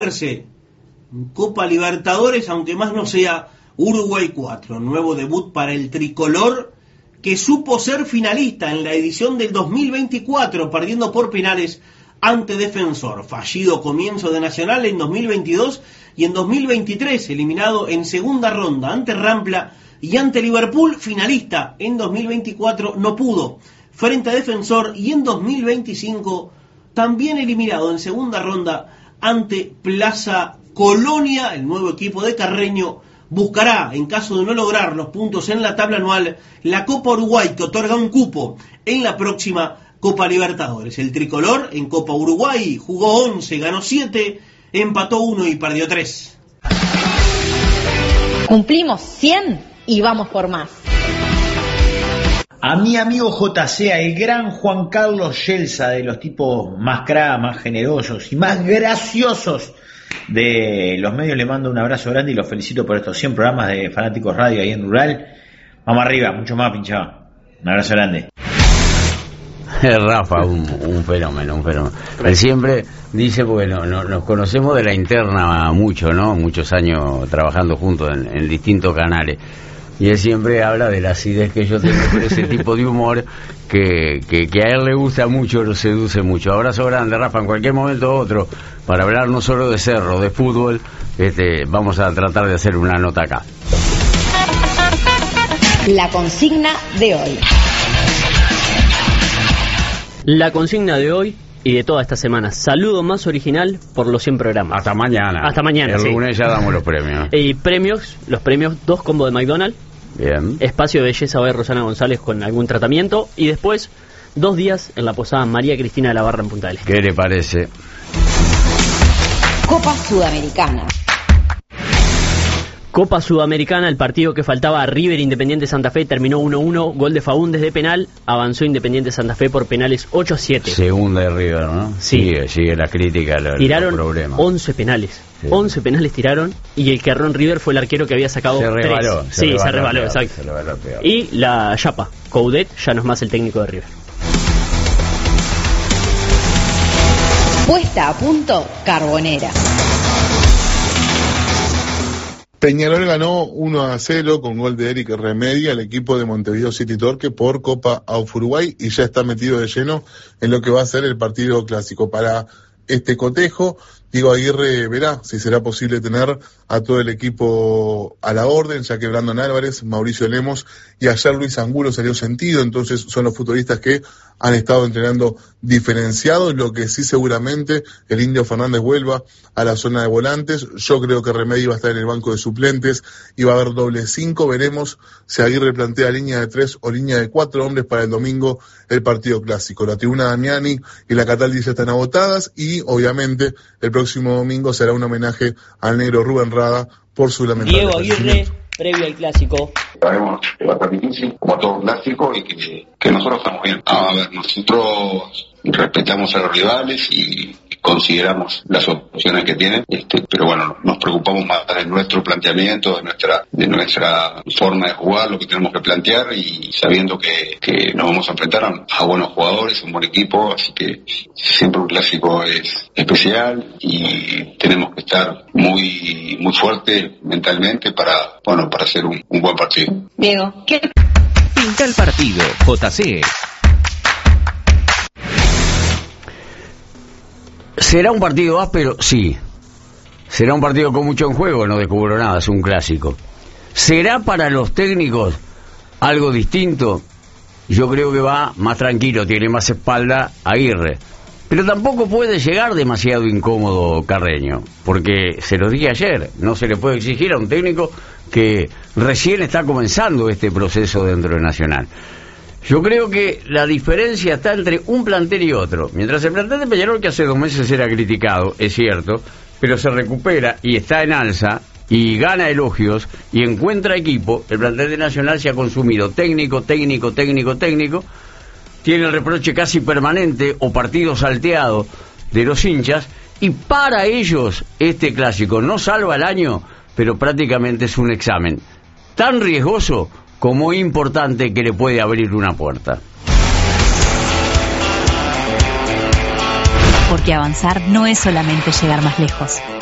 Copa Libertadores, aunque más no sea Uruguay 4, nuevo debut para el tricolor que supo ser finalista en la edición del 2024, perdiendo por penales ante Defensor, fallido comienzo de Nacional en 2022 y en 2023 eliminado en segunda ronda ante Rampla y ante Liverpool, finalista en 2024 no pudo frente a Defensor y en 2025 también eliminado en segunda ronda ante Plaza Colonia. El nuevo equipo de Carreño buscará, en caso de no lograr los puntos en la tabla anual, la Copa Uruguay, que otorga un cupo en la próxima Copa Libertadores. El tricolor en Copa Uruguay jugó 11, ganó 7, empató 1 y perdió 3. Cumplimos 100 y vamos por más. A mi amigo JC, el gran Juan Carlos Yelsa, de los tipos más cra, más generosos y más graciosos de los medios, le mando un abrazo grande y los felicito por estos 100 programas de Fanáticos Radio ahí en Rural. Vamos arriba, mucho más, pinchado. Un abrazo grande. Rafa, un fenómeno. Él siempre dice, porque nos conocemos de la interna mucho, ¿no? Muchos años trabajando juntos en distintos canales. Y él siempre habla de la acidez que yo tengo por ese tipo de humor que a él le gusta mucho, lo seduce mucho. Abrazo grande, Rafa. En cualquier momento u otro, para hablar no solo de Cerro, de fútbol, vamos a tratar de hacer una nota acá. La consigna de hoy. La consigna de hoy y de toda esta semana. Saludo más original por los 100 programas. Hasta mañana. Hasta mañana, el lunes ya damos los premios. Y los premios, 2 combos de McDonald's. Bien. Espacio de belleza de Rosana González con algún tratamiento. Y después, 2 días en la posada María Cristina de la Barra en Punta del Este. ¿Qué le parece? Copa Sudamericana. Copa Sudamericana, el partido que faltaba a River Independiente Santa Fe terminó 1-1, gol de Faúndez de penal, avanzó Independiente Santa Fe por penales 8-7. Segunda de River, ¿no? Sí. Sigue la crítica, tiraron los problemas. 11 penales, sí. 11 penales tiraron, y el que erró en River fue el arquero que había sacado 3. Se rebaló, exacto. Y la Yapa, Coudet, ya no es más el técnico de River. Puesta a punto, Carbonera. Peñarol ganó 1-0 con gol de Eric Remedia al equipo de Montevideo City Torque por Copa AUF Uruguay y ya está metido de lleno en lo que va a ser el partido clásico. Para este cotejo, Diego Aguirre verá si será posible tener a todo el equipo a la orden, ya que Brandon Álvarez, Mauricio Lemos y ayer Luis Angulo salió sentido, entonces son los futbolistas que han estado entrenando diferenciados, lo que sí seguramente el Indio Fernández vuelva a la zona de volantes. Yo creo que Remedi va a estar en el banco de suplentes y va a haber doble 5, veremos si Aguirre plantea línea de 3 o línea de 4 hombres para el domingo el partido clásico. La tribuna Damiani y la Cataldi ya están agotadas y obviamente el próximo domingo será un homenaje al negro Rubén Rada por su lamentable Diego Aguirre, previo al clásico. Sabemos que va a estar difícil, como todo clásico, y que nosotros estamos bien. A ver, nosotros respetamos a los rivales y consideramos las opciones que tienen, pero bueno, nos preocupamos más de nuestro planteamiento, de nuestra forma de jugar, lo que tenemos que plantear, y sabiendo que nos vamos a enfrentar a buenos jugadores, un buen equipo, así que siempre un clásico es especial y tenemos que estar muy muy fuerte mentalmente para hacer un buen partido. Diego, ¿qué pinta el partido, JC? ¿Será un partido áspero? Sí. ¿Será un partido con mucho en juego? No descubro nada, es un clásico. ¿Será para los técnicos algo distinto? Yo creo que va más tranquilo, tiene más espalda Aguirre. Pero tampoco puede llegar demasiado incómodo Carreño, porque se lo dije ayer, no se le puede exigir a un técnico que recién está comenzando este proceso dentro de Nacional. Yo creo que la diferencia está entre un plantel y otro. Mientras el plantel de Peñarol, que hace 2 meses era criticado, es cierto, pero se recupera y está en alza y gana elogios y encuentra equipo, el plantel de Nacional se ha consumido técnico, tiene el reproche casi permanente o partido salteado de los hinchas, y para ellos este clásico no salva el año, pero prácticamente es un examen tan riesgoso como importante que le puede abrir una puerta. Porque avanzar no es solamente llegar más lejos,